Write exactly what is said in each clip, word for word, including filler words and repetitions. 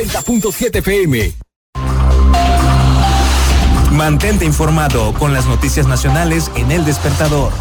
noventa punto siete F M. Mantente informado con las noticias nacionales en El Despertador.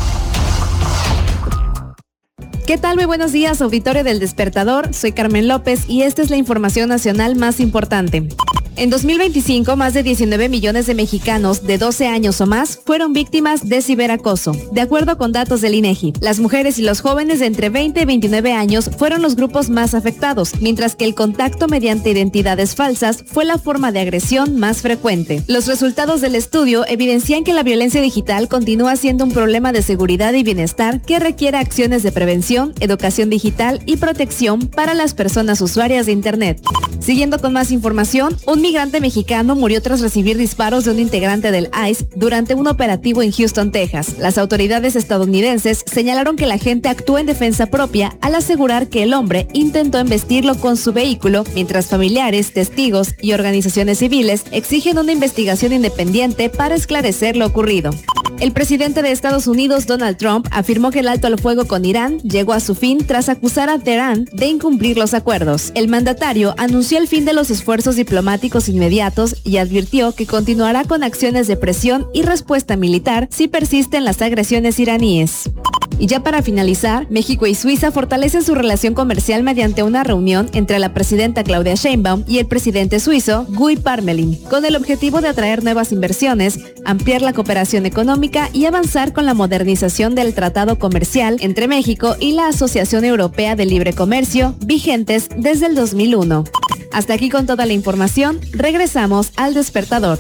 ¿Qué tal? Muy buenos días, auditorio del Despertador. Soy Carmen López y esta es la información nacional más importante. En dos mil veinticinco, más de diecinueve millones de mexicanos de doce años o más fueron víctimas de ciberacoso. De acuerdo con datos del INEGI, las mujeres y los jóvenes de entre veinte y veintinueve años fueron los grupos más afectados, mientras que el contacto mediante identidades falsas fue la forma de agresión más frecuente. Los resultados del estudio evidencian que la violencia digital continúa siendo un problema de seguridad y bienestar que requiere acciones de prevención, educación digital y protección para las personas usuarias de Internet. Siguiendo con más información, un migrante mexicano murió tras recibir disparos de un integrante del I C E durante un operativo en Houston, Texas. Las autoridades estadounidenses señalaron que la agente actuó en defensa propia al asegurar que el hombre intentó embestirlo con su vehículo, mientras familiares, testigos y organizaciones civiles exigen una investigación independiente para esclarecer lo ocurrido. El presidente de Estados Unidos, Donald Trump, afirmó que el alto al fuego con Irán llegó a su fin tras acusar a Teherán de incumplir los acuerdos. El mandatario anunció el fin de los esfuerzos diplomáticos inmediatos y advirtió que continuará con acciones de presión y respuesta militar si persisten las agresiones iraníes. Y ya para finalizar, México y Suiza fortalecen su relación comercial mediante una reunión entre la presidenta Claudia Sheinbaum y el presidente suizo Guy Parmelin, con el objetivo de atraer nuevas inversiones, ampliar la cooperación económica y avanzar con la modernización del Tratado Comercial entre México y la Asociación Europea de Libre Comercio, vigentes desde el dos mil uno. Hasta aquí con toda la información, regresamos al Despertador.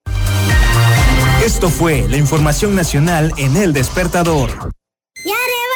Esto fue la información nacional en El Despertador. Y arriba